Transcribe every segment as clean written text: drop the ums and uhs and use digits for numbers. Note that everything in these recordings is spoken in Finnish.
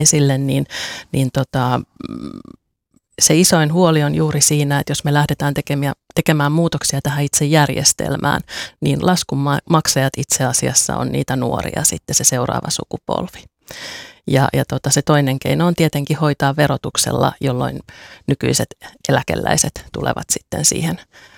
esille, se isoin huoli on juuri siinä, että jos me lähdetään tekemään muutoksia tähän itse järjestelmään, niin laskun maksajat itse asiassa on niitä nuoria sitten se seuraava sukupolvi. Ja se toinen keino on tietenkin hoitaa verotuksella, jolloin nykyiset eläkeläiset tulevat sitten siihen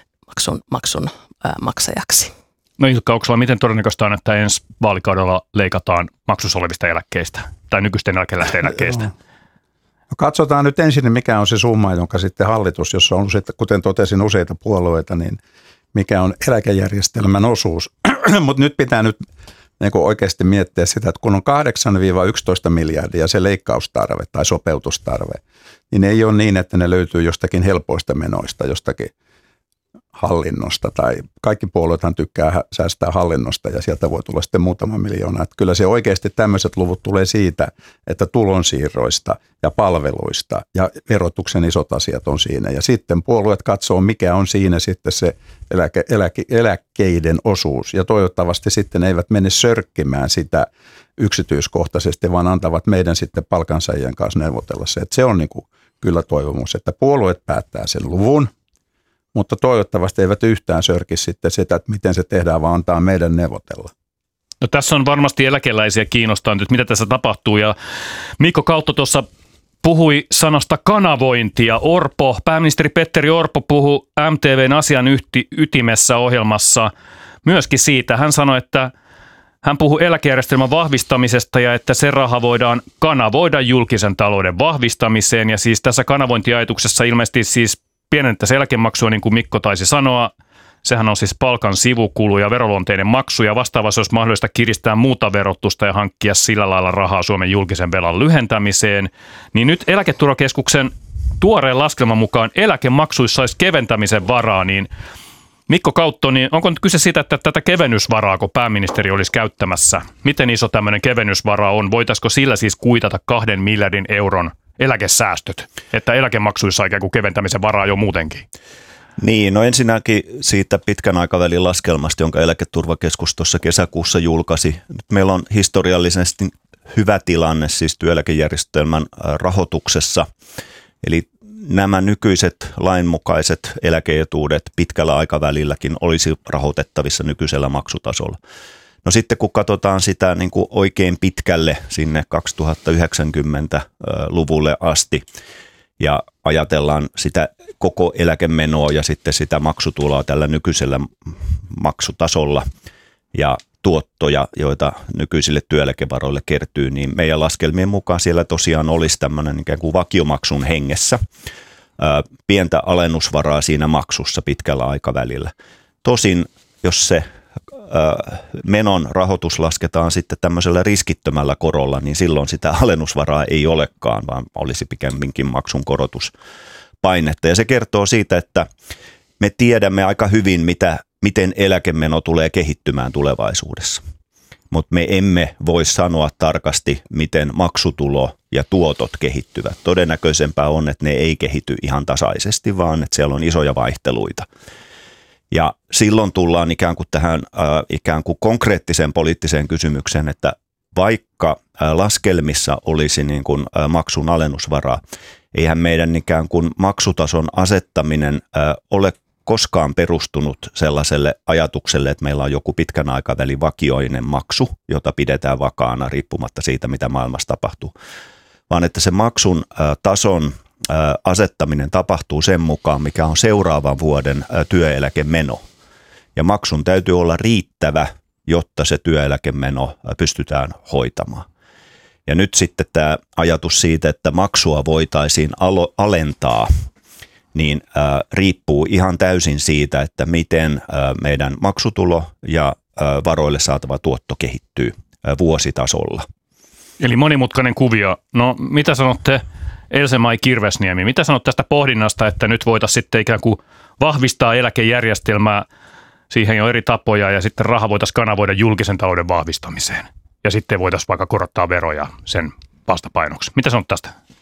maksun maksajaksi. No Ilkka Oksola, miten todennäköistä on, että ensi vaalikaudella leikataan maksussa olevista eläkkeistä tai nykyisten eläkeläisten eläkkeistä? No katsotaan nyt ensin, mikä on se summa, jonka sitten hallitus, jossa on, kuten totesin, useita puolueita, niin mikä on eläkejärjestelmän osuus. Mutta nyt pitää niin oikeasti miettiä sitä, että kun on 8-11 miljardia se leikkaustarve tai sopeutustarve, niin ei ole niin, että ne löytyy jostakin helpoista menoista, jostakin hallinnosta tai kaikki puolueethan tykkää säästää hallinnosta ja sieltä voi tulla sitten muutama miljoona. Että kyllä se oikeasti tämmöiset luvut tulee siitä, että tulonsiirroista ja palveluista ja verotuksen isot asiat on siinä. Ja sitten puolueet katsoo, mikä on siinä sitten se eläkkeiden osuus ja toivottavasti sitten eivät mene sörkkimään sitä yksityiskohtaisesti, vaan antavat meidän sitten palkansaajien kanssa neuvotella se. Että se on niin kuin kyllä toivomus, että puolueet päättää sen luvun. Mutta toivottavasti eivät yhtään sörki sitten sitä, että miten se tehdään, vaan antaa meidän neuvotella. No tässä on varmasti eläkeläisiä kiinnostaa nyt, mitä tässä tapahtuu. Ja Mikko Kautto tuossa puhui sanasta kanavointia. Pääministeri Petteri Orpo puhui MTV:n asian ytimessä ohjelmassa myöskin siitä. Hän sanoi, että hän puhui eläkejärjestelmän vahvistamisesta ja että se raha voidaan kanavoida julkisen talouden vahvistamiseen. Ja siis tässä kanavointiajatuksessa ilmeisesti siis pienennettäisiin eläkemaksua, niin kuin Mikko taisi sanoa. Sehän on siis palkan sivukulu ja veroluonteinen maksu, ja vastaavasti olisi mahdollista kiristää muuta verotusta ja hankkia sillä lailla rahaa Suomen julkisen velan lyhentämiseen. Niin nyt Eläketurvakeskuksen tuoreen laskelman mukaan eläkemaksuissa olisi keventämisen varaa, niin Mikko Kautto, niin onko nyt kyse siitä, että tätä kevennysvaraa, kun pääministeri olisi käyttämässä, miten iso tämmöinen kevennysvara on? Voitaisiko sillä siis kuitata 2 miljardin euron eläkesäästöt, että eläkemaksuissa ikään kuin keventämisen varaa jo muutenkin? Niin, no ensinnäkin siitä pitkän aikavälin laskelmasta, jonka Eläketurvakeskus tuossa kesäkuussa julkaisi. Nyt meillä on historiallisesti hyvä tilanne siis työeläkejärjestelmän rahoituksessa, eli nämä nykyiset lainmukaiset eläkeetuudet pitkällä aikavälilläkin olisi rahoitettavissa nykyisellä maksutasolla. No sitten kun katsotaan sitä niin kuin oikein pitkälle sinne 2090-luvulle asti ja ajatellaan sitä koko eläkemenoa ja sitten sitä maksutuloa tällä nykyisellä maksutasolla ja tuottoja, joita nykyisille työeläkevaroille kertyy, niin meidän laskelmien mukaan siellä tosiaan olisi tämmöinen ikään kuin vakiomaksun hengessä pientä alennusvaraa siinä maksussa pitkällä aikavälillä. Tosin, jos se menon rahoitus lasketaan sitten tämmöisellä riskittömällä korolla, niin silloin sitä alennusvaraa ei olekaan, vaan olisi pikemminkin maksun korotuspainetta. Ja se kertoo siitä, että me tiedämme aika hyvin, miten eläkemeno tulee kehittymään tulevaisuudessa. Mutta me emme voi sanoa tarkasti, miten maksutulo ja tuotot kehittyvät. Todennäköisempää on, että ne ei kehity ihan tasaisesti, vaan että siellä on isoja vaihteluita. Ja silloin tullaan ikään kuin tähän ikään kuin konkreettiseen poliittiseen kysymykseen, että vaikka laskelmissa olisi niin kuin maksun alennusvaraa, eihän meidän ikään kuin maksutason asettaminen ole koskaan perustunut sellaiselle ajatukselle, että meillä on joku pitkän aikavälin vakioinen maksu, jota pidetään vakaana riippumatta siitä, mitä maailmassa tapahtuu, vaan että se maksun tason asettaminen tapahtuu sen mukaan, mikä on seuraavan vuoden työeläkemeno. Ja maksun täytyy olla riittävä, jotta se työeläkemeno pystytään hoitamaan. Ja nyt sitten tämä ajatus siitä, että maksua voitaisiin alentaa, niin riippuu ihan täysin siitä, että miten meidän maksutulo ja varoille saatava tuotto kehittyy vuositasolla. Eli monimutkainen kuvio. No mitä sanotte, Else-Mai Kirvesniemi, mitä sanot tästä pohdinnasta, että nyt voitaisiin sitten ikään kuin vahvistaa eläkejärjestelmää, siihen on eri tapoja ja sitten raha voitaisiin kanavoida julkisen talouden vahvistamiseen ja sitten voitaisiin vaikka korottaa veroja sen vastapainoksi. Mitä sanot tästä?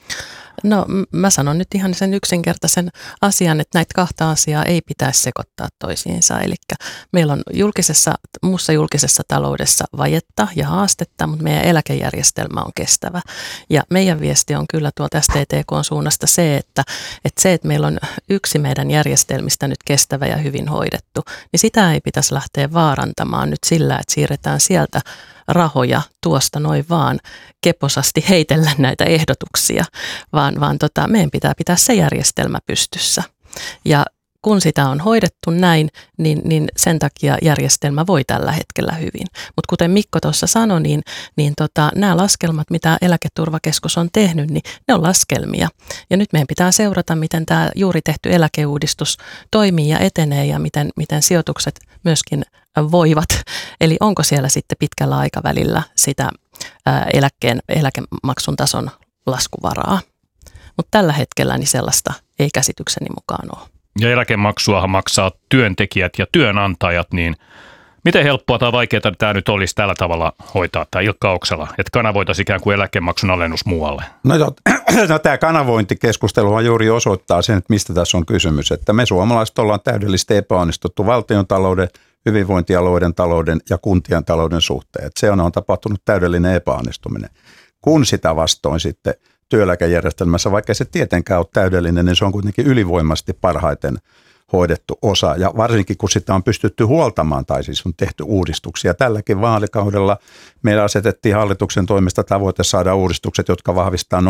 No mä sanon nyt ihan sen yksinkertaisen asian, että näitä kahta asiaa ei pitäisi sekoittaa toisiinsa. Eli meillä on muussa julkisessa taloudessa vajetta ja haastetta, mutta meidän eläkejärjestelmä on kestävä. Ja meidän viesti on kyllä tuolta STTK:n suunnasta se, että meillä on yksi meidän järjestelmistä nyt kestävä ja hyvin hoidettu, niin sitä ei pitäisi lähteä vaarantamaan nyt sillä, että siirretään sieltä rahoja tuosta noin vaan keposasti heitellä näitä ehdotuksia, vaan meidän pitää se järjestelmä pystyssä. Ja kun sitä on hoidettu näin, niin sen takia järjestelmä voi tällä hetkellä hyvin. Mutta kuten Mikko tuossa sanoi, niin nämä laskelmat, mitä Eläketurvakeskus on tehnyt, niin ne on laskelmia. Ja nyt meidän pitää seurata, miten tämä juuri tehty eläkeuudistus toimii ja etenee ja miten sijoitukset myöskin voivat. Eli onko siellä sitten pitkällä aikavälillä sitä eläkemaksun tason laskuvaraa. Mutta tällä hetkellä niin sellaista ei käsitykseni mukaan ole. Ja eläkemaksuahan maksaa työntekijät ja työnantajat, niin miten helppoa tai vaikeaa tämä nyt olisi tällä tavalla hoitaa, tämä Ilkka Oksala, että kanavoitaisiin ikään kuin eläkemaksun alennus muualle? No tämä kanavointikeskustelu juuri osoittaa sen, että mistä tässä on kysymys, että me suomalaiset ollaan täydellisesti epäonnistuttu valtiontalouden, hyvinvointialueiden talouden ja kuntien talouden suhteen. Että se on tapahtunut täydellinen epäonnistuminen. Kun sitä vastoin sitten työeläkejärjestelmässä, vaikka se tietenkään ole täydellinen, niin se on kuitenkin ylivoimaisesti parhaiten hoidettu osa. Ja varsinkin kun sitä on pystytty huoltamaan, tai siis on tehty uudistuksia. Tälläkin vaalikaudella meillä asetettiin hallituksen toimesta tavoite saada uudistukset, jotka vahvistaa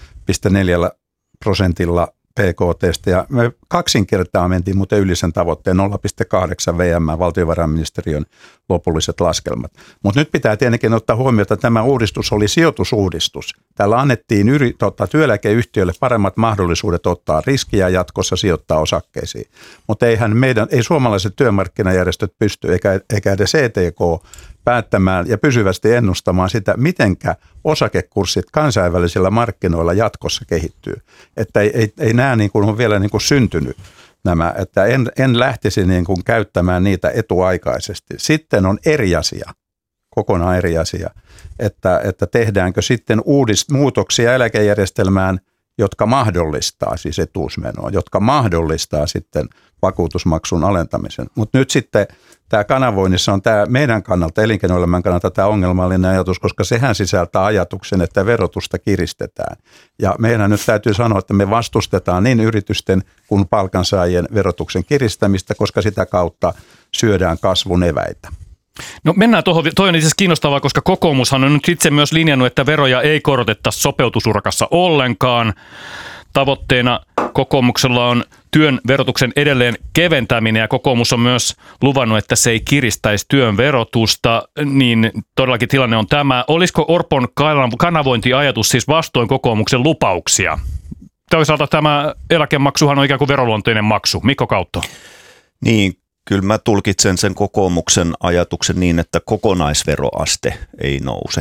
0,4% PKT:stä. Ja me 2 kertaa mentiin muuten yli sen tavoitteen 0,8 VM, valtiovarainministeriön lopulliset laskelmat. Mutta nyt pitää tietenkin ottaa huomioon, että tämä uudistus oli sijoitusuudistus. Täällä annettiin työeläkeyhtiöille paremmat mahdollisuudet ottaa riskiä jatkossa sijoittaa osakkeisiin. Mutta ei suomalaiset työmarkkinajärjestöt pysty, eikä edes ETK päättämään ja pysyvästi ennustamaan sitä, mitenkä osakekurssit kansainvälisillä markkinoilla jatkossa kehittyy. Että ei nämä niin kuin on vielä niin kuin syntynyt nämä, että en lähtisi niin kuin käyttämään niitä etuaikaisesti. Sitten on eri asia, kokonaan eri asia, että tehdäänkö sitten muutoksia eläkejärjestelmään, jotka mahdollistaa siis etuusmenoa, jotka mahdollistaa sitten vakuutusmaksun alentamisen. Mutta nyt sitten tämä kanavoinnissa on tämä meidän kannalta, elinkeinoelämän kannalta tämä ongelmallinen ajatus, koska sehän sisältää ajatuksen, että verotusta kiristetään. Ja meidän nyt täytyy sanoa, että me vastustetaan niin yritysten kuin palkansaajien verotuksen kiristämistä, koska sitä kautta syödään kasvun eväitä. No mennään tuohon, toi on itse asiassa kiinnostavaa, koska kokoomushan on nyt itse myös linjannut, että veroja ei koroteta sopeutusurakassa ollenkaan. Tavoitteena kokoomuksella on työn verotuksen edelleen keventäminen ja kokoomus on myös luvannut, että se ei kiristäisi työn verotusta, niin todellakin tilanne on tämä. Olisiko Orpon kanavointiajatus siis vastoin kokoomuksen lupauksia? Toisaalta tämä eläkemaksuhan on ikään kuin veroluonteinen maksu. Mikko Kautto. Niin, kyllä mä tulkitsen sen kokoomuksen ajatuksen niin, että kokonaisveroaste ei nouse.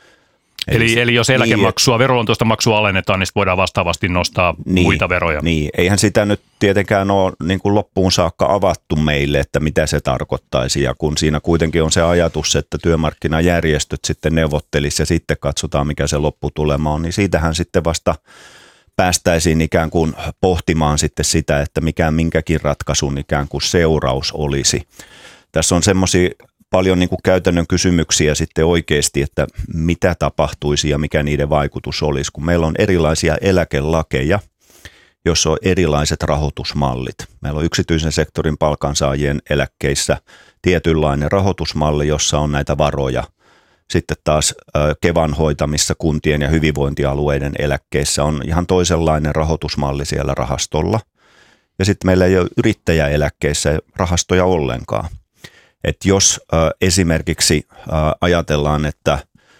Eli jos eläkemaksua, veroluontoista maksua alennetaan, niin voidaan vastaavasti nostaa muita veroja. Niin, eihän sitä nyt tietenkään ole niin kuin loppuun saakka avattu meille, että mitä se tarkoittaisi. Ja kun siinä kuitenkin on se ajatus, että työmarkkinajärjestöt sitten neuvottelisi ja sitten katsotaan, mikä se lopputulema on, niin siitähän sitten vasta päästäisiin ikään kuin pohtimaan sitten sitä, että mikä minkäkin ratkaisun ikään kuin seuraus olisi. Tässä on semmoisia paljon niin kuin käytännön kysymyksiä sitten oikeasti, että mitä tapahtuisi ja mikä niiden vaikutus olisi, kun meillä on erilaisia eläkelakeja, jossa on erilaiset rahoitusmallit. Meillä on yksityisen sektorin palkansaajien eläkkeissä tietynlainen rahoitusmalli, jossa on näitä varoja. Sitten taas Kevan hoitamissa kuntien ja hyvinvointialueiden eläkkeissä on ihan toisenlainen rahoitusmalli siellä rahastolla. Ja sitten meillä ei ole yrittäjäeläkkeissä rahastoja ollenkaan. Että jos esimerkiksi ajatellaan, että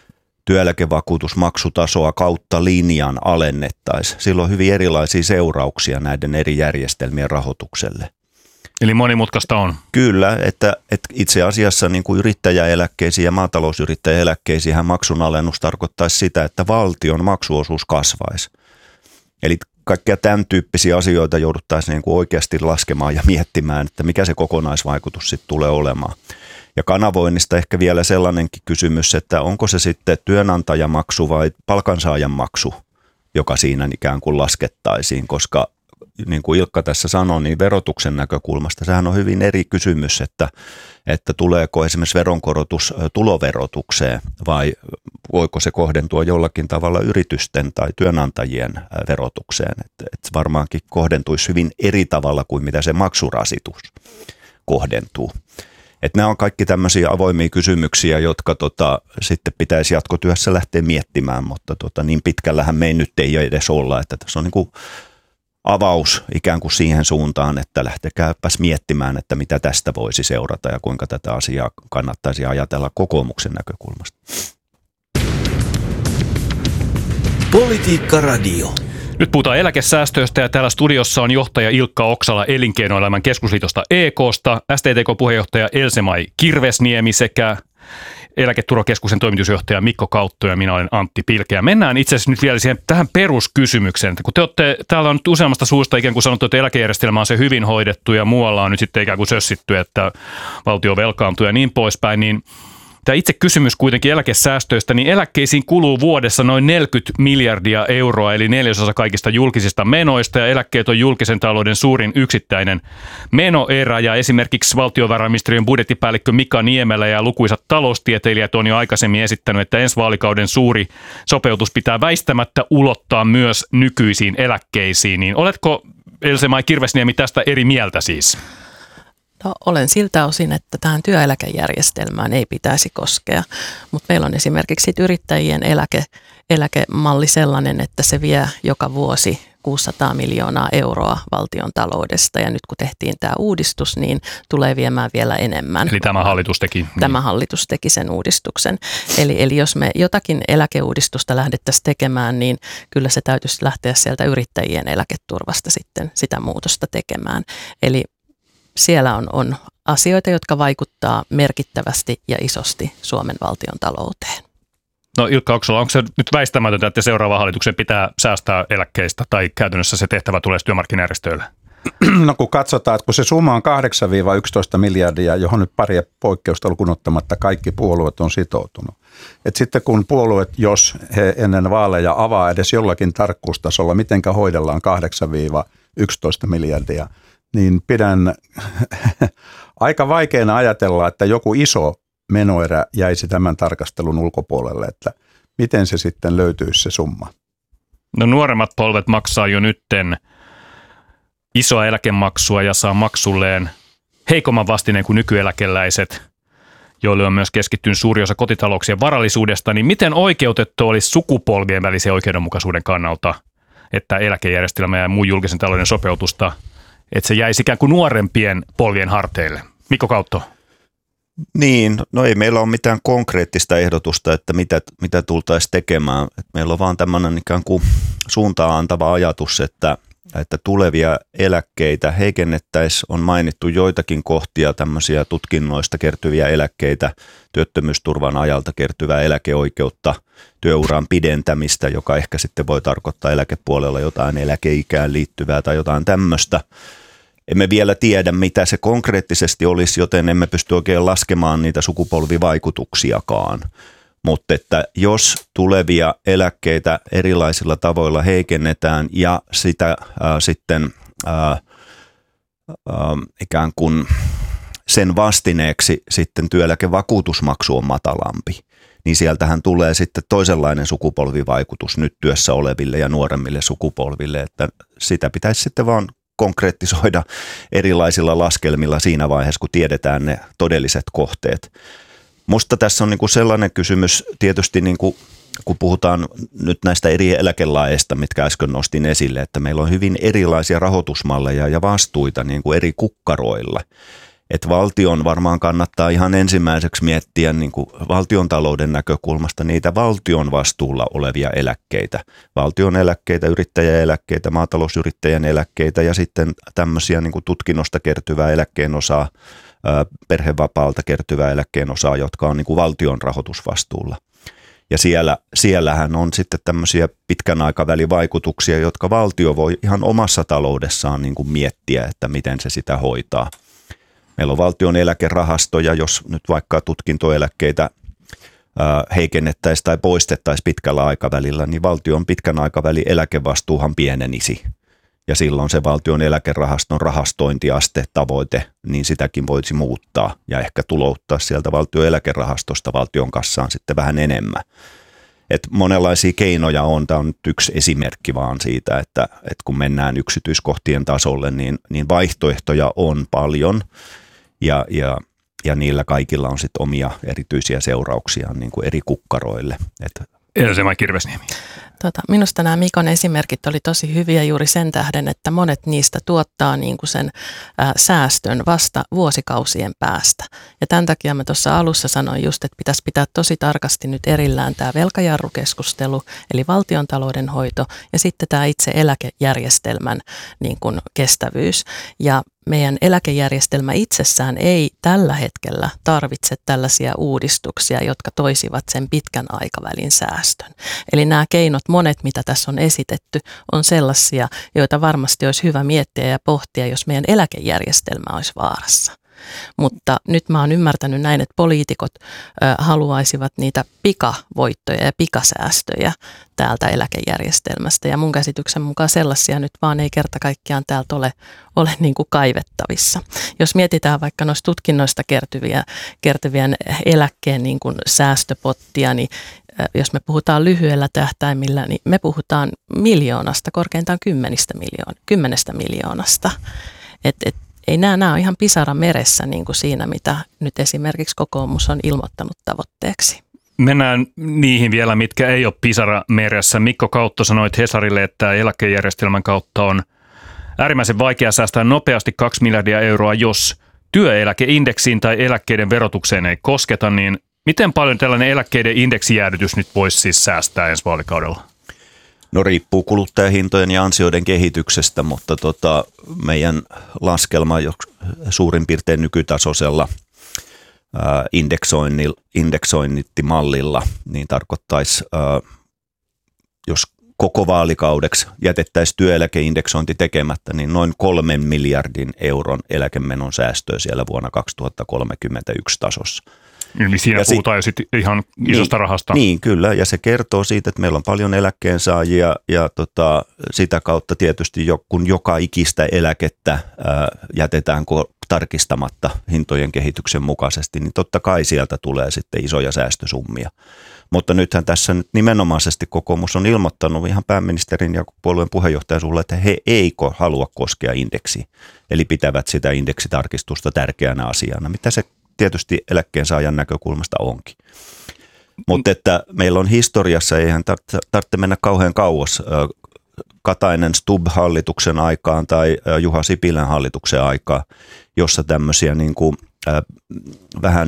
työeläkevakuutusmaksutasoa kautta linjan alennettaisiin, silloin on hyvin erilaisia seurauksia näiden eri järjestelmien rahoitukselle. Eli monimutkaista on. Kyllä, että itse asiassa niin kuin yrittäjäeläkkeisiin ja maatalousyrittäjäeläkkeisiin maksun alennus tarkoittaisi sitä, että valtion maksuosuus kasvaisi. Eli kaikkia tämän tyyppisiä asioita jouduttaisiin niin kuin oikeasti laskemaan ja miettimään, että mikä se kokonaisvaikutus sitten tulee olemaan. Ja kanavoinnista ehkä vielä sellainenkin kysymys, että onko se sitten työnantajamaksu vai palkansaajan maksu, joka siinä ikään kuin laskettaisiin, koska niin kuin Ilkka tässä sanoi, niin verotuksen näkökulmasta sehän on hyvin eri kysymys, että tuleeko esimerkiksi veronkorotus tuloverotukseen vai voiko se kohdentua jollakin tavalla yritysten tai työnantajien verotukseen. Että varmaankin kohdentuisi hyvin eri tavalla kuin mitä se maksurasitus kohdentuu. Että nämä on kaikki tämmöisiä avoimia kysymyksiä, jotka sitten pitäisi jatkotyössä lähteä miettimään, mutta niin pitkällähän me ei edes olla, että tässä on niin kuin avaus ikään kuin siihen suuntaan, että lähtekääpäs miettimään, että mitä tästä voisi seurata ja kuinka tätä asiaa kannattaisi ajatella kokoomuksen näkökulmasta. Politiikka Radio. Nyt puhutaan eläkesäästöistä ja täällä studiossa on johtaja Ilkka Oksala Elinkeinoelämän keskusliitosta EK:sta, STTK-puheenjohtaja Else-Mai Kirvesniemi sekä Eläketurvakeskuksen toimitusjohtaja Mikko Kautto ja minä olen Antti Pilkeä. Mennään itse asiassa nyt vielä siihen tähän peruskysymykseen, että kun täällä on nyt useammasta suusta ikään kuin sanottu, että eläkejärjestelmä on se hyvin hoidettu ja muualla on nyt sitten ikään kuin sössitty, että valtio velkaantuu ja niin poispäin, niin tämä itse kysymys kuitenkin eläkesäästöistä, niin eläkkeisiin kuluu vuodessa noin 40 miljardia euroa, eli 4% kaikista julkisista menoista, ja eläkkeet on julkisen talouden suurin yksittäinen menoerä, ja esimerkiksi valtiovarainministeriön budjettipäällikkö Mika Niemelä ja lukuisat taloustieteilijät on jo aikaisemmin esittänyt, että ensi vaalikauden suuri sopeutus pitää väistämättä ulottaa myös nykyisiin eläkkeisiin, niin oletko Else-Mai Kirvesniemi tästä eri mieltä siis? No, olen siltä osin, että tähän työeläkejärjestelmään ei pitäisi koskea, mutta meillä on esimerkiksi yrittäjien eläkemalli sellainen, että se vie joka vuosi 600 miljoonaa euroa valtion taloudesta ja nyt kun tehtiin tämä uudistus, niin tulee viemään vielä enemmän. Eli tämä hallitus teki. Tämä hallitus teki sen uudistuksen. Eli jos me jotakin eläkeuudistusta lähdettäisiin tekemään, niin kyllä se täytyisi lähteä sieltä yrittäjien eläketurvasta sitten sitä muutosta tekemään. Eli siellä on asioita, jotka vaikuttaa merkittävästi ja isosti Suomen valtion talouteen. No Ilkka Oksala, onko se nyt väistämätöntä, että seuraava hallituksen pitää säästää eläkkeistä tai käytännössä se tehtävä tulee työmarkkinajärjestöille? No kun katsotaan, että kun se summa on 8-11 miljardia, johon nyt pari poikkeusta lukuun ottamatta kaikki puolueet on sitoutunut. Et sitten kun puolueet, jos he ennen vaaleja avaa edes jollakin tarkkuustasolla, mitenkä hoidellaan 8-11 miljardia, niin pidän aika vaikeana ajatella, että joku iso menoerä jäisi tämän tarkastelun ulkopuolelle, että miten se sitten löytyisi se summa. No nuoremmat polvet maksaa jo nytten isoa eläkemaksua ja saa maksulleen heikomman vastineen kuin nykyeläkeläiset, joille on myös keskittynyt suuri osa kotitalouksien varallisuudesta, niin miten oikeutettu olisi sukupolvien välisen oikeudenmukaisuuden kannalta, että eläkejärjestelmä ja muu julkisen talouden sopeutusta, että se jäisi ikään kuin nuorempien polvien harteille? Mikko Kautto. Niin, no ei meillä ole mitään konkreettista ehdotusta, että mitä tultaisiin tekemään. Et meillä on vaan tämmöinen ikään kuin suuntaan antava ajatus, että tulevia eläkkeitä heikennettäisiin. On mainittu joitakin kohtia tämmöisiä tutkinnoista kertyviä eläkkeitä, työttömyysturvan ajalta kertyvää eläkeoikeutta, työuran pidentämistä, joka ehkä sitten voi tarkoittaa eläkepuolella jotain eläkeikään liittyvää tai jotain tämmöistä. Emme vielä tiedä, mitä se konkreettisesti olisi, joten emme pysty oikein laskemaan niitä sukupolvivaikutuksiakaan. Mutta että jos tulevia eläkkeitä erilaisilla tavoilla heikennetään ja sitä sitten ikään kuin sen vastineeksi sitten työeläkevakuutusmaksu on matalampi, niin sieltähän tulee sitten toisenlainen sukupolvivaikutus nyt työssä oleville ja nuoremmille sukupolville, että sitä pitäisi sitten vaan konkretisoida erilaisilla laskelmilla siinä vaiheessa, kun tiedetään ne todelliset kohteet. Musta tässä on niinku sellainen kysymys tietysti, niinku, kun puhutaan nyt näistä eri eläkelaeista, mitkä äsken nostin esille, että meillä on hyvin erilaisia rahoitusmalleja ja vastuita niinku eri kukkaroilla. Että valtion varmaan kannattaa ihan ensimmäiseksi miettiä niinku valtion talouden näkökulmasta niitä valtion vastuulla olevia eläkkeitä. Valtion eläkkeitä, yrittäjäeläkkeitä, maatalousyrittäjän eläkkeitä ja sitten tämmöisiä niinku tutkinnosta kertyvää eläkkeenosaa, perhevapaalta kertyvää eläkkeenosaa, jotka on niinku valtion rahoitusvastuulla. Ja siellähän on sitten tämmöisiä pitkän aikavälin vaikutuksia, jotka valtio voi ihan omassa taloudessaan niinku miettiä, että miten se sitä hoitaa. Meillä on valtion eläkerahastoja, jos nyt vaikka tutkintoeläkkeitä heikennettäisiin tai poistettaisiin pitkällä aikavälillä, niin valtion pitkän aikavälin eläkevastuuhan pienenisi. Ja silloin se valtion eläkerahaston rahastointiaste, tavoite, niin sitäkin voisi muuttaa ja ehkä tulouttaa sieltä valtion eläkerahastosta valtion kassaan sitten vähän enemmän. Et monenlaisia keinoja on. Tämä on nyt yksi esimerkki vaan siitä, että kun mennään yksityiskohtien tasolle, niin vaihtoehtoja on paljon ja niillä kaikilla on sitten omia erityisiä seurauksia niin kuin eri kukkaroille. Elsemä Kirvesniemi. Minusta nämä Mikon esimerkit oli tosi hyviä juuri sen tähden, että monet niistä tuottaa niin kuin sen säästön vasta vuosikausien päästä. Ja tämän takia mä tuossa alussa sanoin just, että pitäisi pitää tosi tarkasti nyt erillään tämä velkajarrukeskustelu, eli valtiontalouden hoito ja sitten tämä itse eläkejärjestelmän niin kuin kestävyys. Ja meidän eläkejärjestelmä itsessään ei tällä hetkellä tarvitse tällaisia uudistuksia, jotka toisivat sen pitkän aikavälin säästön. Eli nämä keinot, monet mitä tässä on esitetty, on sellaisia, joita varmasti olisi hyvä miettiä ja pohtia, jos meidän eläkejärjestelmä olisi vaarassa. Mutta nyt mä oon ymmärtänyt näin, että poliitikot haluaisivat niitä pikavoittoja ja pikasäästöjä täältä eläkejärjestelmästä. Ja mun käsityksen mukaan sellaisia nyt vaan ei kerta kaikkiaan täältä ole niin kuin kaivettavissa. Jos mietitään vaikka noista tutkinnoista kertyvien eläkkeen niin kuin säästöpottia, niin jos me puhutaan lyhyellä tähtäimillä, niin me puhutaan miljoonasta, korkeintaan 10 miljoonasta. Ei nämä on ihan pisara meressä niin kuin siinä, mitä nyt esimerkiksi kokoomus on ilmoittanut tavoitteeksi. Mennään niihin vielä, mitkä ei ole pisara meressä. Mikko Kautto sanoit Hesarille, että eläkejärjestelmän kautta on äärimmäisen vaikea säästää nopeasti 2 miljardia euroa, jos työeläkeindeksiin tai eläkkeiden verotukseen ei kosketa, niin miten paljon tällainen eläkkeiden indeksijäädytys nyt voisi siis säästää ensi vaalikaudella? No riippuu kuluttajahintojen ja ansioiden kehityksestä, mutta meidän laskelma suurin piirtein nykytasoisella indeksoinnittimallilla, niin tarkoittaisi, jos koko vaalikaudeksi jätettäisiin työeläkeindeksointi tekemättä, niin noin 3 miljardin euron eläkemenon säästöä siellä vuonna 2031 tasossa. Eli siinä puhutaan jo sitten ihan isosta rahasta. Niin, kyllä. Ja se kertoo siitä, että meillä on paljon eläkkeensaajia ja sitä kautta tietysti kun joka ikistä eläkettä jätetään tarkistamatta hintojen kehityksen mukaisesti, niin totta kai sieltä tulee sitten isoja säästösummia. Mutta nythän tässä nyt nimenomaisesti kokoomus on ilmoittanut ihan pääministerin ja puolueen puheenjohtajan suulla, että he ei halua koskea indeksiä. Eli pitävät sitä indeksitarkistusta tärkeänä asiana, mitä se tietysti eläkkeensaajan näkökulmasta onkin. Mutta että meillä on historiassa, eihän tarvitse mennä kauhean kauas, Katainen-Stubb-hallituksen aikaan tai Juha Sipilän hallituksen aikaan, jossa tämmöisiä niin kuin, vähän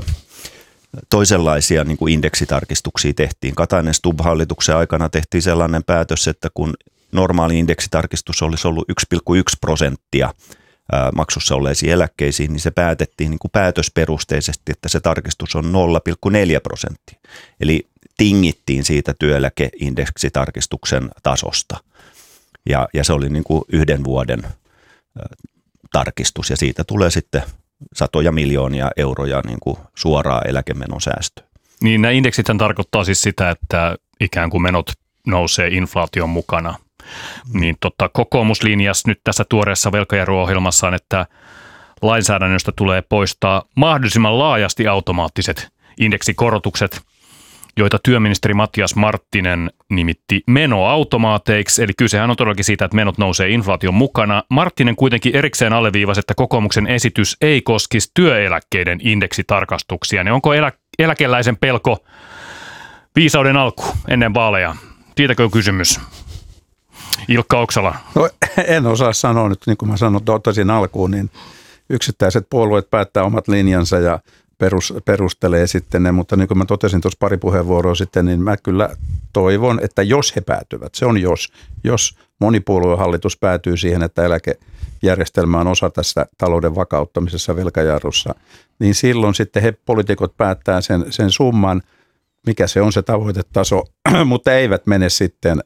toisenlaisia niin kuin indeksitarkistuksia tehtiin. Katainen-Stubb-hallituksen aikana tehtiin sellainen päätös, että kun normaali indeksitarkistus olisi ollut 1,1% maksussa olleisiin eläkkeisiin, niin se päätettiin niin kuin päätösperusteisesti, että se tarkistus on 0,4%. Eli tingittiin siitä työeläkeindeksitarkistuksen tasosta. Ja se oli niin kuin 1 vuoden tarkistus ja siitä tulee sitten satoja miljoonia euroja niin kuin suoraa eläkemenon säästöä. Niin nämä indeksithän tarkoittaa siis sitä, että ikään kuin menot nousee inflaation mukana. Niin kokoomus linjasi nyt tässä tuoreessa velkajarruohjelmassaan, että lainsäädännöstä tulee poistaa mahdollisimman laajasti automaattiset indeksikorotukset, joita työministeri Matias Marttinen nimitti menoautomaateiksi. Eli kysehän on todellakin siitä, että menot nousee inflaation mukana. Marttinen kuitenkin erikseen alleviivasi, että kokoomuksen esitys ei koskisi työeläkkeiden indeksitarkastuksia. Niin onko eläkeläisen pelko viisauden alku ennen vaaleja? Siitäkö on kysymys? Ilkka Oksala. No, en osaa sanoa nyt, niin kuin mä totesin alkuun, niin yksittäiset puolueet päättää omat linjansa ja perustelee sitten ne, mutta niin kuin mä totesin tuossa pari puheenvuoroa sitten, niin mä kyllä toivon, että jos he päätyvät, se on jos monipuoluehallitus päätyy siihen, että eläkejärjestelmä on osa tästä talouden vakauttamisessa velkajarrussa, niin silloin sitten he poliitikot päättää sen summan, mikä se on se tavoitetaso, mutta eivät mene sitten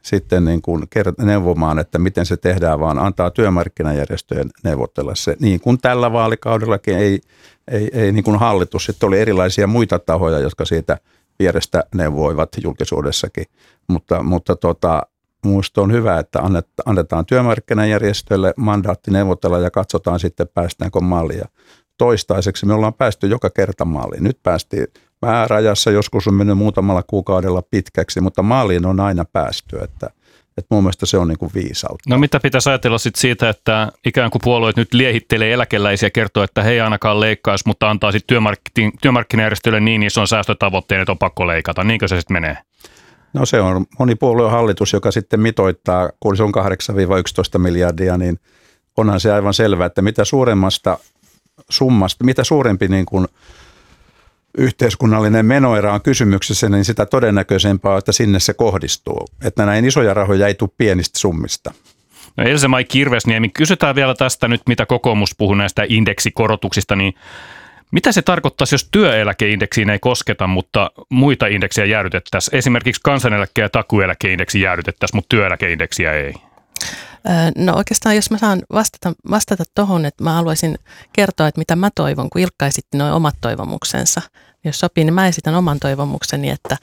sitten niin kuin neuvomaan, että miten se tehdään, vaan antaa työmarkkinajärjestöjen neuvotella se. Niin kuin tällä vaalikaudellakin ei niin kuin hallitus, sitten oli erilaisia muita tahoja, jotka siitä vierestä neuvoivat julkisuudessakin, mutta minusta on hyvä, että annetaan työmarkkinajärjestöille mandaatti neuvotella ja katsotaan sitten päästäänkö maaliin. Toistaiseksi me ollaan päästy joka kerta maaliin. Nyt päästiin määräajassa, joskus on mennyt muutamalla kuukaudella pitkäksi, mutta maaliin on aina päästy, että mun mielestä se on niin kuin viisautta. No mitä pitäisi ajatella sitten siitä, että ikään kuin puolueet nyt liehittelee eläkeläisiä ja kertoo, että he ei ainakaan leikkaisi, mutta antaa sitten työmarkkinajärjestöille niin ison säästötavoitteen, että on pakko leikata. Niinkö se sitten menee? No se on monipuolueen hallitus, joka sitten mitoittaa, kun se on 8-11 miljardia, niin onhan se aivan selvää, että mitä suuremmasta summasta, mitä suurempi niin kuin yhteiskunnallinen menoerä on kysymyksessä, niin sitä todennäköisempää, että sinne se kohdistuu. Että näin isoja rahoja ei tule pienistä summista. No Else-Mai Kirvesniemi, kysytään vielä tästä nyt, mitä kokoomus puhuu näistä indeksikorotuksista, niin mitä se tarkoittaisi, jos työeläkeindeksiin ei kosketa, mutta muita indeksejä jäädytettäisiin? Esimerkiksi kansaneläke- ja takuueläkeindeksi jäädytettäisiin, mutta työeläkeindeksiä ei. No oikeastaan, jos mä saan vastata tuohon, että mä haluaisin kertoa, että mitä mä toivon, kun Ilkka esitti nuo omat toivomuksensa. Jos sopii, niin mä esitän oman toivomukseni, että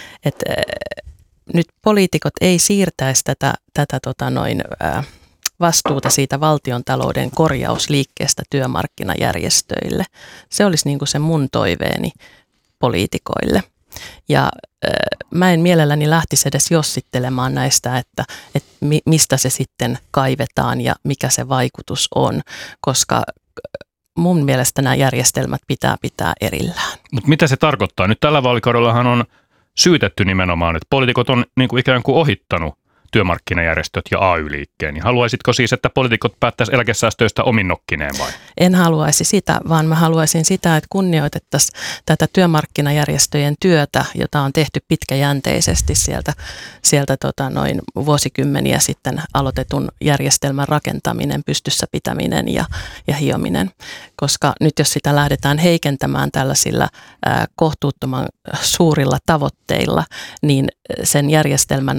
nyt poliitikot ei siirtäisi tätä vastuuta siitä valtiontalouden korjausliikkeestä työmarkkinajärjestöille. Se olisi niin kuin se mun toiveeni poliitikoille. Ja mä en mielelläni lähtisi edes jossittelemaan näistä, että mistä se sitten kaivetaan ja mikä se vaikutus on, koska mun mielestä nämä järjestelmät pitää erillään. Mutta mitä se tarkoittaa? Nyt tällä vaalikaudellahan on syytetty nimenomaan, että poliitikot on niin kuin ikään kuin ohittanut työmarkkinajärjestöt ja AY-liikkeen. Niin haluaisitko siis, että poliitikot päättäisi eläkesäästöistä omin nokkineen vai? En haluaisi sitä, vaan mä haluaisin sitä, että kunnioitettaisiin tätä työmarkkinajärjestöjen työtä, jota on tehty pitkäjänteisesti sieltä vuosikymmeniä sitten aloitetun järjestelmän rakentaminen, pystyssä pitäminen ja hiominen. Koska nyt jos sitä lähdetään heikentämään tällaisilla kohtuuttoman suurilla tavoitteilla, niin sen järjestelmän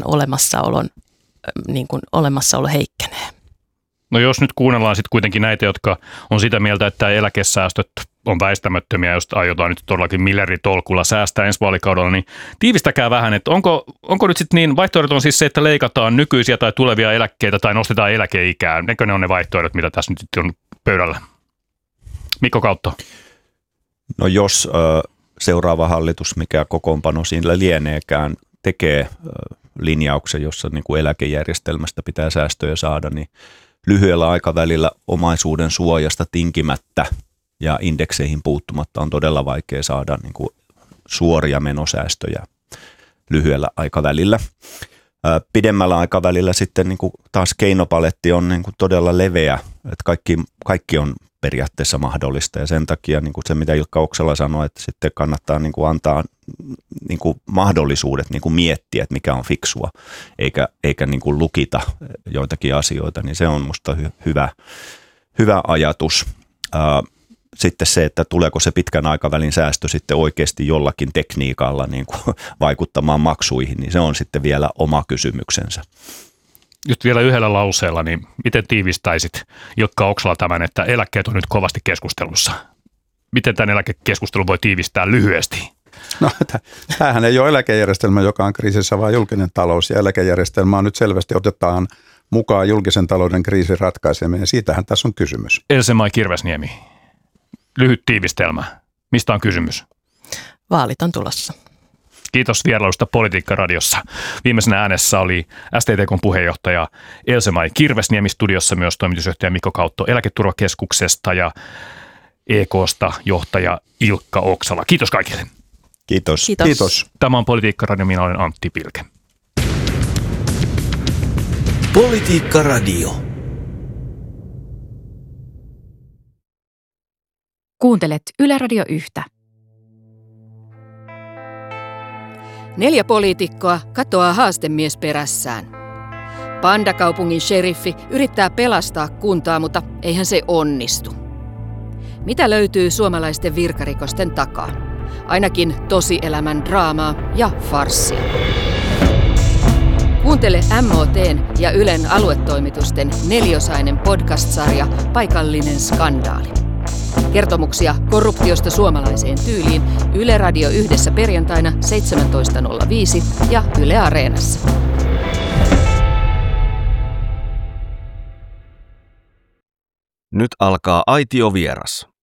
olemassaolo heikkenee. No jos nyt kuunnellaan sitten kuitenkin näitä, jotka on sitä mieltä, että eläkesäästöt on väistämättömiä, jos aiotaan nyt todellakin miljarditolkulla säästää ensi vaalikaudella, niin tiivistäkää vähän, että onko nyt sitten niin, vaihtoehdot on siis se, että leikataan nykyisiä tai tulevia eläkkeitä tai nostetaan eläkeikää. Nekö ne on ne vaihtoehdot, mitä tässä nyt on pöydällä? Mikko Kautto. No jos seuraava hallitus, mikä kokoonpano siinä lieneekään, tekee linjauksen, jossa niin kuin eläkejärjestelmästä pitää säästöjä saada, niin lyhyellä aikavälillä omaisuuden suojasta tinkimättä ja indekseihin puuttumatta on todella vaikea saada niin kuin suoria menosäästöjä lyhyellä aikavälillä. Pidemmällä aikavälillä sitten niin kuin taas keinopaletti on niin kuin todella leveä, että kaikki on periaatteessa mahdollista ja sen takia niin kuin se, mitä Ilkka Oksala sanoi, että sitten kannattaa niin kuin antaa niin kuin mahdollisuudet niin kuin miettiä, että mikä on fiksua, eikä niin kuin lukita joitakin asioita, niin se on musta hyvä ajatus. Sitten se, että tuleeko se pitkän aikavälin säästö sitten oikeasti jollakin tekniikalla niin kuin vaikuttamaan maksuihin, niin se on sitten vielä oma kysymyksensä. Nyt vielä yhdellä lauseella, niin miten tiivistäisit Ilkka Oksala tämän, että eläkkeet on nyt kovasti keskustelussa? Miten tämän eläkekeskustelun voi tiivistää lyhyesti? No tämähän ei ole eläkejärjestelmä, joka on kriisissä, vaan julkinen talous. Ja eläkejärjestelmä on nyt selvästi otetaan mukaan julkisen talouden kriisin ratkaiseminen. Ja siitähän tässä on kysymys. Else-Mai Kirvesniemi, lyhyt tiivistelmä. Mistä on kysymys? Vaalit on tulossa. Kiitos vierailusta Politiikka-radiossa. Viimeisenä äänessä oli STTK:n puheenjohtaja Else-Mai Kirvesniemi, studiossa myös toimitusjohtaja Mikko Kautto Eläketurvakeskuksesta ja EK:sta johtaja Ilkka Oksala. Kiitos kaikille. Kiitos. Kiitos. Tämä on Politiikka-radio, minä olen Antti Pilke. Politiikka-radio. Kuuntelet Yle Radio 1. 4 poliitikkoa katoaa haastemies perässään. Pandakaupungin sheriffi yrittää pelastaa kuntaa, mutta eihän se onnistu. Mitä löytyy suomalaisten virkarikosten takaa? Ainakin tosielämän draamaa ja farssia. Kuuntele MOT:n ja Ylen aluetoimitusten 4-osainen podcast-sarja Paikallinen skandaali. Kertomuksia korruptiosta suomalaiseen tyyliin Yle Radio 1 perjantaina 17.05 ja Yle Areenassa. Nyt alkaa Aitiovieras.